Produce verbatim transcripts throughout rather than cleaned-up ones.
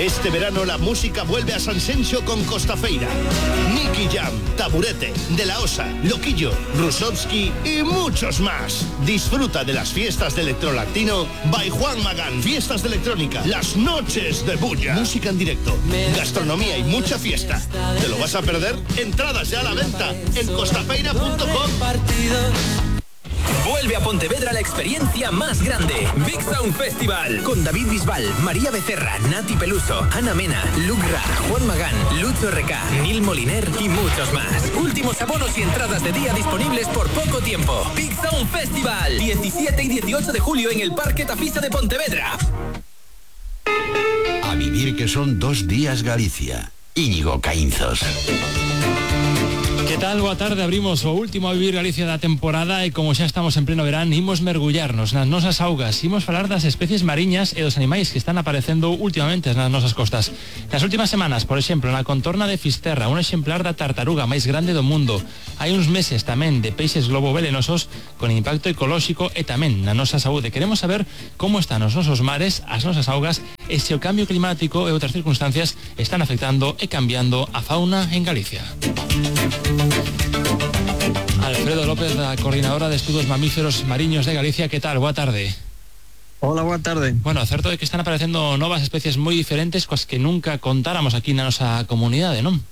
Este verano la música vuelve a Sanxenxo con Costafeira. Nicky Jam, Taburete, De La Osa, Loquillo, Rusovski y muchos más. Disfruta de las fiestas de Electrolatino by Juan Magán. Fiestas de electrónica, las noches de bulla. Música en directo, gastronomía y mucha fiesta. ¿Te lo vas a perder? Entradas ya a la venta en costafeira punto com. Vuelve a Pontevedra la experiencia más grande. Big Sound Festival. Con David Bisbal, María Becerra, Nati Peluso, Ana Mena, Luke Ra, Juan Magán, Lucho R K, Neil Moliner y muchos más. Últimos abonos y entradas de día disponibles por poco tiempo. Big Sound Festival. diecisiete y dieciocho de julio en el Parque Tafisa de Pontevedra. A vivir que son dos días Galicia. Íñigo Caínzos. Que tal? Boa tarde, abrimos o último a Vivir Galicia da temporada e como xa estamos en pleno verán, imos mergullarnos nas nosas augas, imos falar das especies mariñas e dos animais que están aparecendo últimamente nas nosas costas. Nas últimas semanas, por exemplo, na contorna de Fisterra, un exemplar da tartaruga máis grande do mundo. Hai uns meses tamén de peixes globo velenosos con impacto ecolóxico e tamén na nosa saúde. Queremos saber como están os nosos mares, as nosas augas e se o cambio climático e outras circunstancias están afectando e cambiando a fauna en Galicia. Alfredo López, da Coordinadora de Estudos Mamíferos Mariños de Galicia, que tal? Boa tarde. Hola, boa tarde. Bueno, certo é que están aparecendo novas especies moi diferentes coas que nunca contáramos aquí na nosa comunidade, non?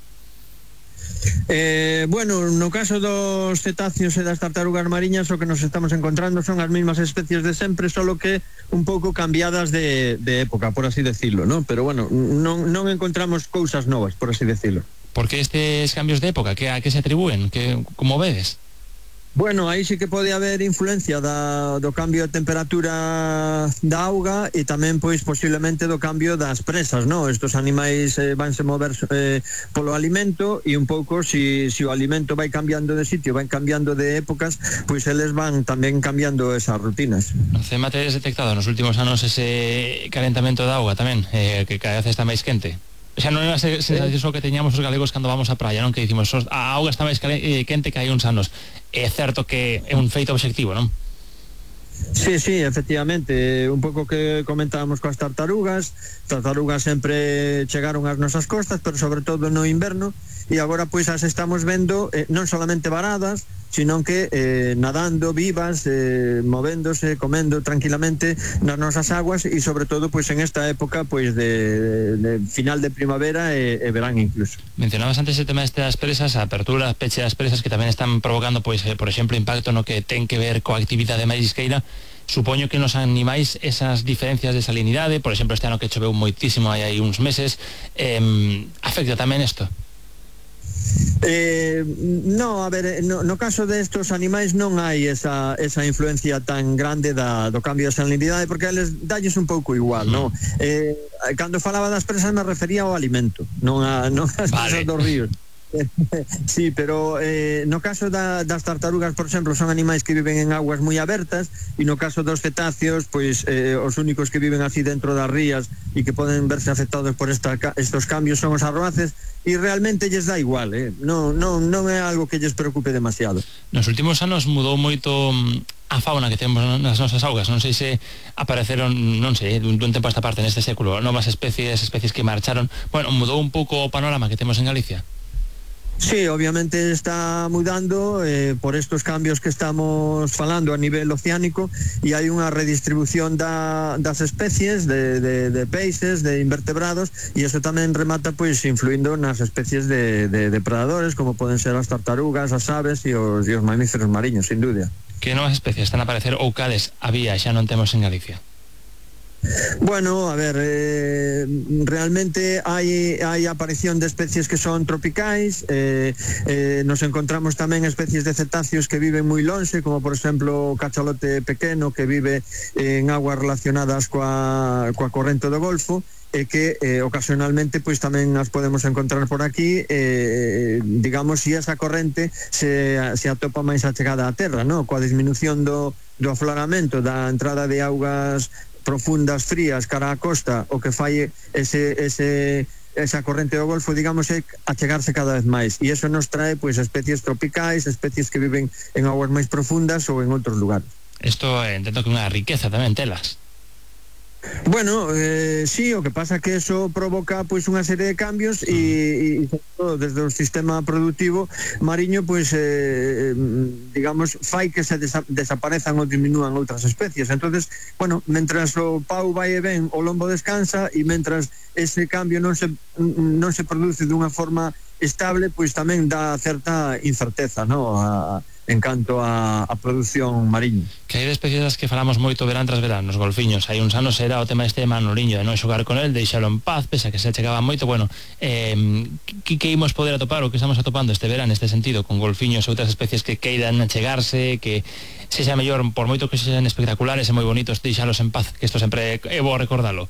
Eh, bueno, no caso dos cetáceos e das tartarugas mariñas, o que nos estamos encontrando son as mesmas especies de sempre, solo que un pouco cambiadas de, de época, por así decirlo, ¿no? Pero bueno, non, non encontramos cousas novas, por así decirlo. Por que estes cambios de época? Que, a que se atribúen? Que, como vedes? Bueno, aí sí que pode haber influencia da, do cambio de temperatura da auga e tamén, pois, posiblemente do cambio das presas, non? Estos animais eh, vanse mover eh, polo alimento e un pouco, si, si o alimento vai cambiando de sitio, vai cambiando de épocas, pois eles van tamén cambiando esas rutinas. O CEMA tes detectado nos últimos anos ese calentamento da auga tamén, eh, que cada vez está máis quente? Xa non é a sensación que teñamos os galegos cando vamos á praia, non? Que dicimos, a auga está máis quente que hai uns anos. É certo que é un feito obxectivo, non? Sí, sí, efectivamente, un pouco que comentábamos coas tartarugas. Tartarugas sempre chegaron ás nosas costas, pero sobre todo no inverno, e agora pois as estamos vendo eh, non solamente varadas, sino que eh, nadando vivas, eh, movéndose, comendo tranquilamente nas nosas aguas, e sobre todo pois en esta época pois de, de final de primavera e, e verán incluso. Mencionabas antes el tema destas presas, a apertura, peche das presas, que tamén están provocando pois, eh, por exemplo, impacto no que ten que ver coa actividade marisqueira. Supoño que nos animais esas diferencias de salinidade, por exemplo, este ano que choveu moitísimo hai, hai uns meses, eh, afecta tamén isto? Eh, no, a ver, no, no caso destos animais non hai esa, esa influencia tan grande da, do cambio de salinidade, porque eles dalles un pouco igual, mm. non? Eh, cando falaba das presas me refería ao alimento, non, a, non as presas vale. dos ríos. Sí, pero eh, no caso da, das tartarugas, por exemplo, son animais que viven en aguas moi abertas, e no caso dos cetáceos, pois eh, os únicos que viven así dentro das rías e que poden verse afectados por esta, estos cambios son os arroaces, e realmente lles dá igual, eh? non, non, non é algo que lles preocupe demasiado. Nos últimos anos mudou moito a fauna que temos nas nosas augas. Non sei se apareceron, non sei, dun, dun tempo a esta parte neste século, novas especies, especies que marcharon. Bueno, mudou un pouco o panorama que temos en Galicia. Sí, obviamente está mudando eh, por estos cambios que estamos falando a nivel oceánico, e hai unha redistribución da, das especies de, de, de peixes, de invertebrados, e eso tamén remata pois influindo nas especies de, de depredadores, como poden ser as tartarugas, as aves e os, e os mamíferos mariños, sin dúbida. Que novas especies están a aparecer ou cales había xa non temos en Galicia? Bueno, a ver, eh, realmente hai, hai aparición de especies que son tropicais, eh, eh, nos encontramos tamén especies de cetáceos que viven moi lonxe, como por exemplo o cachalote pequeno que vive en aguas relacionadas coa, coa corrente do Golfo, e que eh, ocasionalmente pois tamén as podemos encontrar por aquí, eh, digamos, se esa corrente se, se atopa máis achegada á terra, no? Coa disminución do, do afloramento da entrada de augas profundas, frías, cara á costa, o que fai ese, ese, esa corrente do Golfo, digamos, é achegarse cada vez máis, e iso nos trae pois especies tropicais, especies que viven en aguas máis profundas ou en outros lugares. Isto, entendo que unha riqueza tamén telas. Bueno, eh, sí, o que pasa que eso provoca pois unha serie de cambios e, e todo desde o sistema productivo mariño, pois eh, digamos, fai que se desa, desaparezan ou diminúan outras especies. Entonces, bueno, mentras o pau vai e ben, o lombo descansa, e mentras ese cambio non se non se produce dunha forma estable, pois tamén dá certa incerteza, no, a en canto a, a produción mariña. Que hai de especies das que falamos moito verán tras verán, os golfiños. Hai uns anos era o tema este de Manoliño, de non xogar con el, deixalo en paz, pese a que se chegaba moito. Bueno, eh, que, que imos poder atopar, o que estamos atopando este verán neste sentido, con golfiños e outras especies que queiran achegarse, que se xa mellor, por moito que sexan espectaculares e moi bonitos, deixalos en paz, que isto sempre é bo recordalo.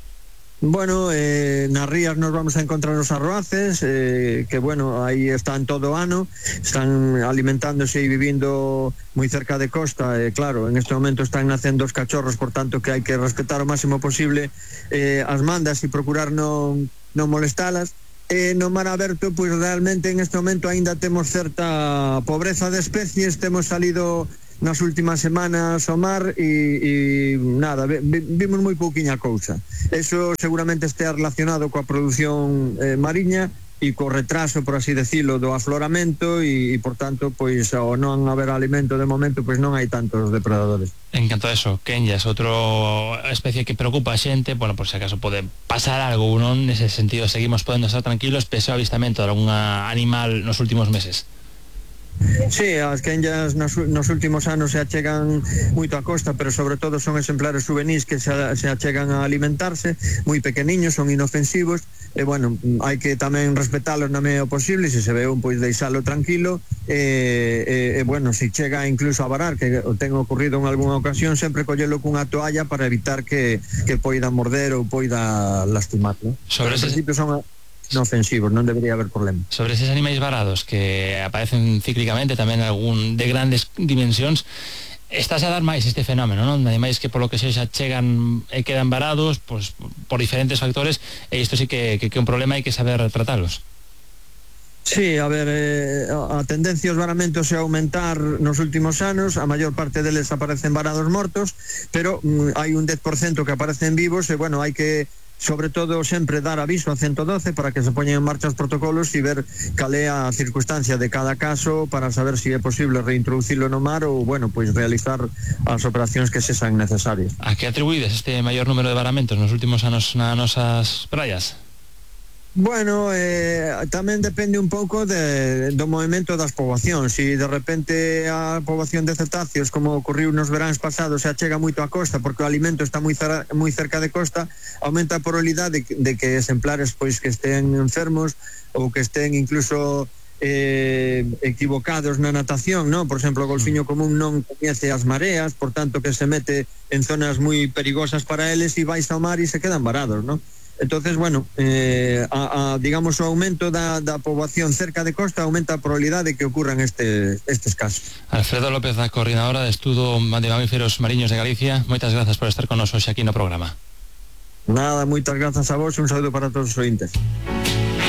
Bueno, eh, nas rías nos vamos a encontrar os arroaces, eh, que bueno, aí están todo o ano, están alimentándose e vivindo moi cerca de costa, e eh, claro, en este momento están nacendo os cachorros, por tanto que hai que respetar o máximo posible eh, as mandas e procurar non, non molestalas. E no mar aberto, pois realmente en este momento aínda temos certa pobreza de especies, temos salido nas últimas semanas ao mar e, e nada, vimos moi pouquiña cousa. Eso seguramente este relacionado coa produción eh, mariña e co retraso, por así decirlo, do afloramento e, e por tanto, pois ao non haber alimento de momento, pois non hai tantos depredadores. En canto a eso, Kenya é outra especie que preocupa a xente, bueno, por se acaso pode pasar algo, non? Nese sentido, seguimos podendo estar tranquilos pese ao avistamento de algún animal nos últimos meses. Sí, as quenllas nos, nos últimos anos se achegan moito a costa, pero sobre todo son exemplares juvenis que se, se achegan a alimentarse, moi pequeniños, son inofensivos, e bueno, hai que tamén respetalos na medida posible, se se ve un, pois deixalo tranquilo, e, e, e bueno, se chega incluso a varar, que o ten ocurrido en algunha ocasión, sempre collelo cunha toalla para evitar que, que poida morder ou poida lastimar, ¿no? Sobre ese... principio son non ofensivos, non debería haber problema. Sobre eses animais varados que aparecen cíclicamente, tamén algún de grandes dimensións, estás a dar máis este fenómeno, non? Animais que polo que sexa chegan e quedan varados, pues, por diferentes factores, e isto sí que, que, que é un problema, hai que saber tratalos. Sí, a ver, eh, a tendencia aos varamentos é aumentar nos últimos anos, a maior parte deles aparecen varados mortos, pero mm, hai un dez por cento que aparecen vivos, e bueno, hai que sobre todo sempre dar aviso a ciento doce para que se poñen en marcha os protocolos e ver cal é a circunstancia de cada caso para saber se é posible reintroducilo no mar ou, bueno, pois realizar as operacións que sexan necesarias. A que atribuídes este maior número de varamentos nos últimos anos nas nosas praias? Bueno, eh, tamén depende un pouco de, do movimento das poboacións. Se de repente a poboación de cetáceos, como ocurriu nos veráns pasados, se achega moito a costa porque o alimento está moi, cer- moi cerca de costa, aumenta a probabilidade de, de que exemplares pois que estén enfermos ou que estén incluso eh, equivocados na natación, ¿no? Por exemplo, o golfiño común non coñece as mareas, por tanto que se mete en zonas moi perigosas para eles e vais ao mar e se quedan varados, ¿no? Entonces, bueno, eh, a, a, digamos, o aumento da, da poboación cerca de costa aumenta a probabilidade de que ocurran este, estes casos. Alfredo López, a coordinadora de Estudo de Mamíferos Mariños de Galicia, moitas grazas por estar con nos hoxe aquí no programa. Nada, moitas grazas a vos, un saúdo para todos os ointes.